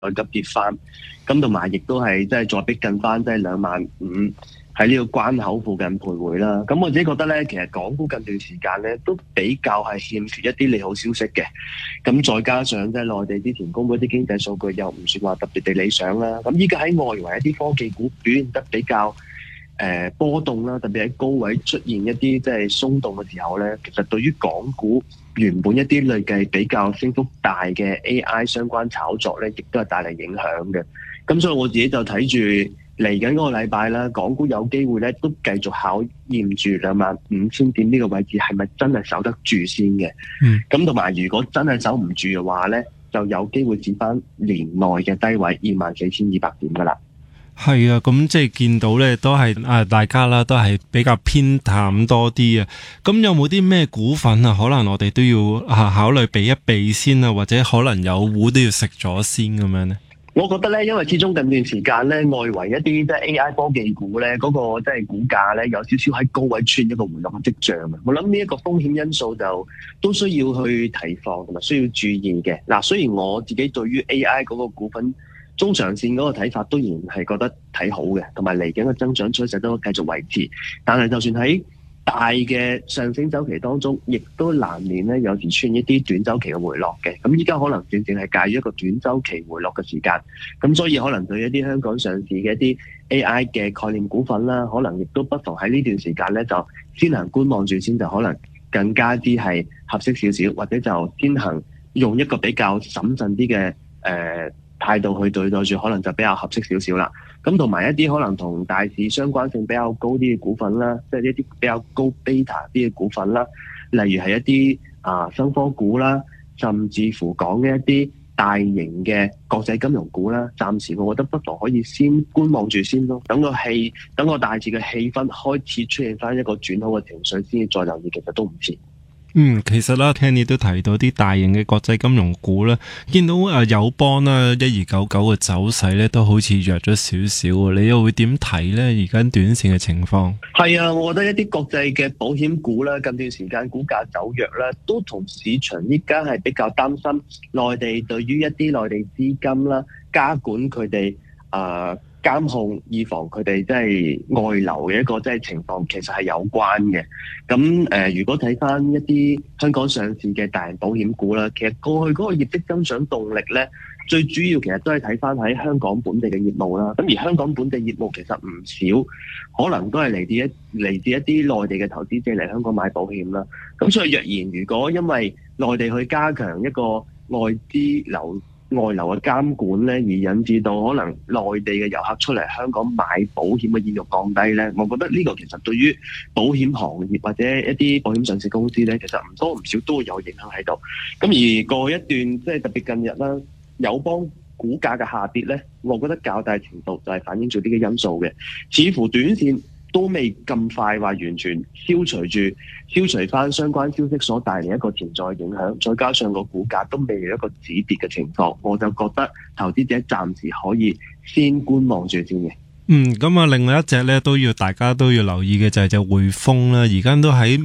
急跌翻，咁同埋亦都係即係再逼近翻即係25000喺呢個關口附近徘徊啦。咁我自己覺得咧，其實港股近段時間咧都比較係欠缺一啲利好消息嘅。咁再加上即係內地之前公布一啲經濟數據又唔算話特別地理想啦。咁依家喺外圍一啲科技股表現得比較波動啦，特別喺高位出現一啲即係鬆動嘅時候咧，其實對於港股原本一啲累計比較升幅大嘅 AI 相關炒作咧，亦都係帶嚟影響嘅。咁所以我自己就睇住嚟緊嗰個禮拜啦，港股有機會咧都繼續考驗住25000點呢個位置係咪真係守得住先嘅。咁同埋如果真係守唔住嘅話咧，就有機會跌翻年內嘅低位24200點噶啦。 係啊，咁即係見到咧，都係大家啦，都係比較偏淡多啲啊。咁有冇啲咩股份啊？可能我哋都要考慮避一避先啊，或者可能有糊都要食咗先咁樣咧？ 我覺得咧，因為始終近段時間咧，外圍一啲即係 AI 科技股咧，嗰個即係股價咧有少少喺高位出現一個回落嘅跡象啊。我諗呢一個風險因素就都需要去提防同埋需要注意嘅。嗱，雖然我自己對於 AI 嗰個股份中長線嗰個睇法，都仍然係覺得睇好嘅，同埋嚟緊嘅增長趨勢都繼續維持。但係就算喺大嘅上升週期當中，亦都難免咧有時出現一啲短週期嘅回落嘅。咁依家可能正正係介於一個短週期回落嘅時間。咁所以可能對一啲香港上市嘅一啲 AI 嘅概念股份啦，可能亦都不妨喺呢段時間咧就先行觀望住先，就可能更加啲係合適少少，或者就先行用一個比較審慎啲嘅態度去對待住，可能就比較合適少少啦。咁同埋一啲可能同大市相關性比較高啲嘅股份啦，即係一啲比較高 beta 啲嘅股份啦，例如係一啲生科股啦，甚至乎講嘅一啲大型嘅國際金融股啦，暫時我覺得不妨可以先觀望住先咯。等個大致嘅氣氛開始出現翻一個轉好嘅情緒，先至再留意，其實都唔遲。 其實啦，聽你都提到啲大型嘅國際金融股啦，見到友邦啦1299嘅走勢咧都好似弱咗少少，你又會點睇咧？而家短線嘅情況係啊，我覺得一啲國際嘅保險股啦，近段時間股價走弱啦，都同市場依家係比較擔心內地對於一啲內地資金啦加管佢哋監控，以防佢哋即係外流嘅一個即係情況，其實係有關嘅。咁如果睇翻一啲香港上市嘅大型保險股啦，其實過去嗰個業績增長動力咧，最主要其實都係睇翻喺香港本地嘅業務啦。咁而香港本地業務其實唔少，可能都係嚟自一啲內地嘅投資者嚟香港買保險啦。咁所以若然如果因為內地去加強一個外流嘅監管咧，而引致到可能內地嘅遊客出嚟香港買保險嘅意欲降低咧，我覺得呢個其實對於保險行業或者一啲保險上市公司咧，其實唔多唔少都會有影響喺度。咁而過一段即係特別近日啦，友邦股價嘅下跌咧，我覺得較大程度就係反映咗呢個因素嘅，似乎短線都未咁快話完全消除翻相關消息所帶嚟一個潛在影響，再加上個股價都未有一個止跌嘅情況，我就覺得投資者暫時可以先觀望住先嘅。 咁啊，另外一隻咧大家都要留意嘅就係隻匯豐啦，而家都喺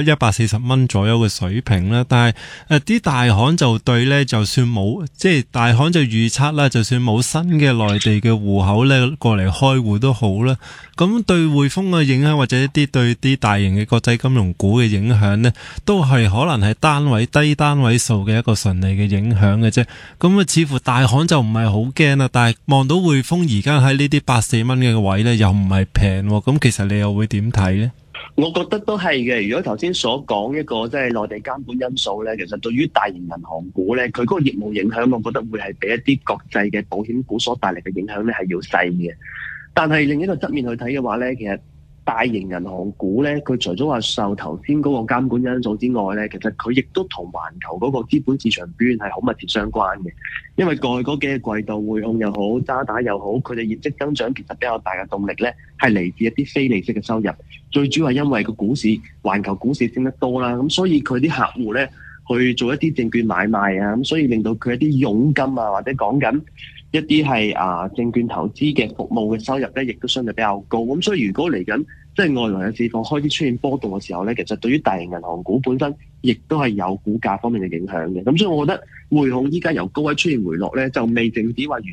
140蚊左右嘅水平啦。但係啲大行就對咧，就算冇即係大行就預測啦，就算冇新嘅內地嘅戶口咧過嚟開戶都好啦。咁對匯豐嘅影響或者對啲大型嘅國際金融股嘅影響呢，都係可能係低單位數嘅一個純利嘅影響嘅啫。咁啊，似乎大行就唔係好驚啦，但係望到匯豐而家喺呢啲84蚊嘅位呢，又唔係平，咁其實你又會點睇呢？ 我覺得都係嘅。如果頭先所講一個即係內地監管因素呢，其實對於大型銀行股呢，佢嗰個業務影響，我覺得會係比一啲國際嘅保險股所帶嚟嘅影響呢係要細嘅。但係另一個側面去睇嘅話呢，其實大型銀行股呢，佢除咗話受頭先嗰個監管因素之外呢，其實佢亦都同環球嗰個資本市場表現係好密切相關嘅。因為過去嗰幾個季度，匯控又好，渣打又好，佢哋業績增長其實比較大嘅動力呢，係嚟自一啲非利息嘅收入。最主要係因為個環球股市升得多啦，咁所以佢啲客戶呢去做一啲證券買賣啊，咁所以令到佢一啲佣金啊，或者講緊一啲係證券投資嘅服務嘅收入咧，亦都相對比較高。咁所以如果嚟緊即係外來嘅市況開始出現波動嘅時候咧，其實對於大型銀行股本身亦都係有股價方面嘅影響嘅。咁所以我覺得匯控依家由高位出現回落咧，就未淨止話完